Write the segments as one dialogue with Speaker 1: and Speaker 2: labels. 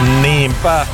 Speaker 1: Niinpä.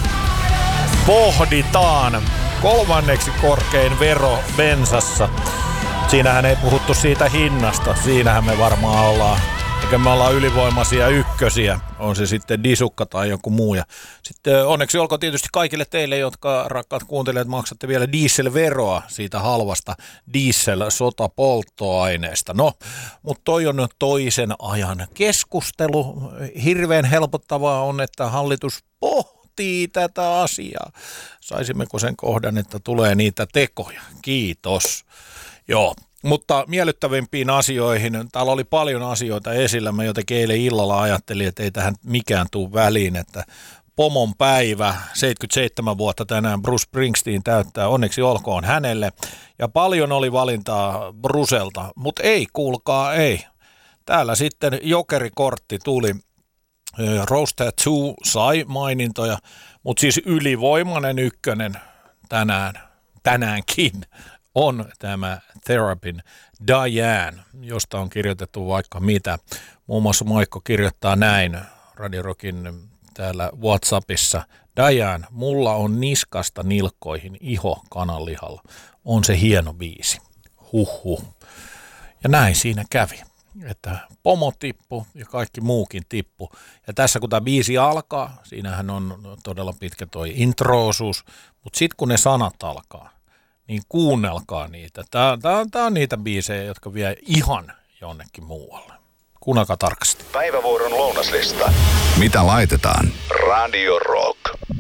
Speaker 1: Pohditaan kolmanneksi korkein vero bensassa. Siinähän ei puhuttu siitä hinnasta. Siinähän me varmaan ollaan. Eikä me ollaan ylivoimaisia ykkösiä. On se sitten disukka tai joku muu. Ja sitten onneksi olkoon tietysti kaikille teille, jotka rakkaat kuuntelijat maksatte vielä dieselveroa siitä halvasta diesel-sotapolttoaineesta. No, mutta toi on toisen ajan keskustelu. Hirveän helpottavaa on, että hallitus pohtii tätä asiaa. Saisimmeko sen kohdan, että tulee niitä tekoja? Kiitos. Joo. Mutta miellyttävimpiin asioihin, täällä oli paljon asioita esillä, mä jotenkin eilen illalla ajattelin, että ei tähän mikään tule väliin, että pomon päivä, 77 vuotta tänään Bruce Springsteen täyttää, onneksi olkoon hänelle, ja paljon oli valintaa Brucelta, mutta ei, kuulkaa ei. Täällä sitten jokerikortti tuli, Rose Tattoo sai mainintoja, mutta siis ylivoimainen ykkönen tänäänkin on tämä Therapyn Diane, josta on kirjoitettu vaikka mitä. Muun muassa Maikko kirjoittaa näin Radio Rockin täällä WhatsAppissa. Diane, mulla on niskasta nilkkoihin iho kananlihalla. On se hieno biisi. Huhhuh. Ja näin siinä kävi, että pomo tippu ja kaikki muukin tippu. Ja tässä kun tämä biisi alkaa, siinähän on todella pitkä toi introosuus, mutta sitten kun ne sanat alkaa, niin kuunnelkaa niitä. Tää on niitä biisejä, jotka vie ihan jonnekin muualle. Kuunnelkaa tarkasti.
Speaker 2: Päivävuoron lounaslista.
Speaker 3: Mitä laitetaan?
Speaker 2: Radio Rock.